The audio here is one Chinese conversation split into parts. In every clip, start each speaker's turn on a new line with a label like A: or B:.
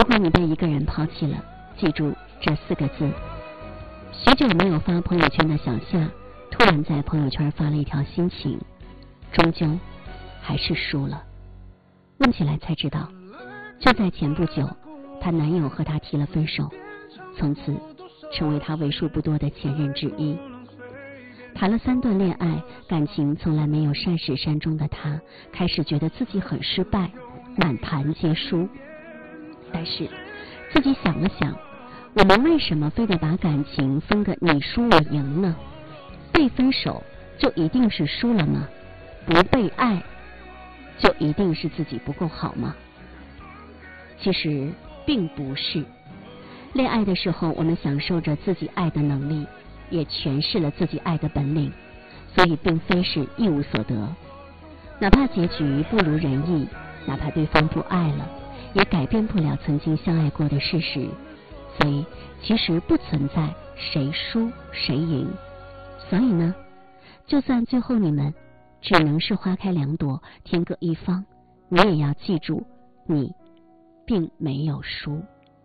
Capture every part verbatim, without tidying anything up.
A: 果你被一个人抛弃了，记住这四个字。许久没有发朋友圈的小夏，突然在朋友圈发了一条心情，终究还是输了。问起来才知道，就在前不久，她男友和她提了分手，从此成为她为数不多的前任之一。谈了三段恋爱，感情从来没有善始善终的她，开始觉得自己很失败，满盘皆输。但是自己想了想，我们为什么非得把感情分个你输我赢呢？被分手就一定是输了吗？不被爱就一定是自己不够好吗？其实并不是。恋爱的时候，我们享受着自己爱的能力，也诠释了自己爱的本领，所以并非是一无所得。哪怕结局不如人意，哪怕对方不爱了，也改变不了曾经相爱过的事实。所以其实不存在谁输谁赢。所以呢，就算最后你们只能是花开两朵，天各一方，你也要记住，你并没有输。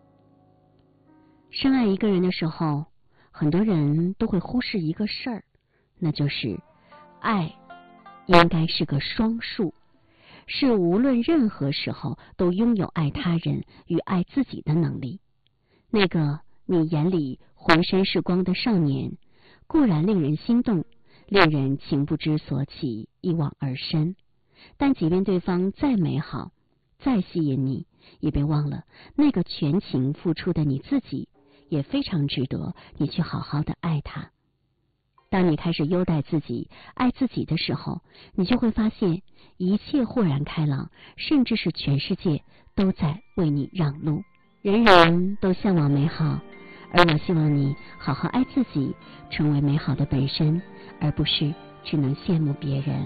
A: 深爱一个人的时候，很多人都会忽视一个事儿，那就是爱应该是个双数，是无论任何时候都拥有爱他人与爱自己的能力。那个你眼里浑身是光的少年，固然令人心动，令人情不知所起，一往而深，但即便对方再美好，再吸引你，也别忘了那个全情付出的你自己，也非常值得你去好好的爱他。当你开始优待自己，爱自己的时候，你就会发现一切豁然开朗，甚至是全世界都在为你让路。人人都向往美好，而我希望你好好爱自己，成为美好的本身，而不是只能羡慕别人。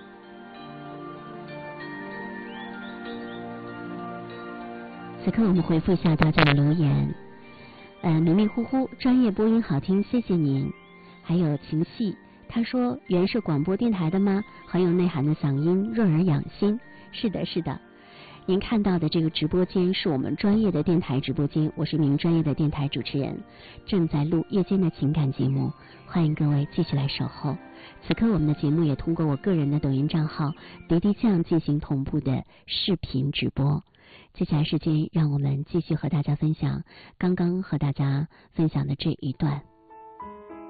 A: 此刻我们回复一下大家的留言。呃，迷迷糊糊，专业播音好听，谢谢您。还有情系，他说原是广播电台的吗？很有内涵的嗓音，润而养心。是的，是的。您看到的这个直播间是我们专业的电台直播间，我是一名专业的电台主持人，正在录夜间的情感节目，欢迎各位继续来守候。此刻我们的节目也通过我个人的抖音账号迪迪酱进行同步的视频直播。接下来时间让我们继续和大家分享刚刚和大家分享的这一段。